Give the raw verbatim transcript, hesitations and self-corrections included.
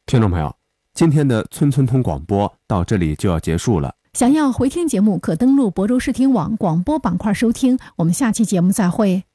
听众朋友，今天的村村通广播到这里就要结束了。 想要回听节目，可登录亳州视听网广播板块收听。我们下期节目再会。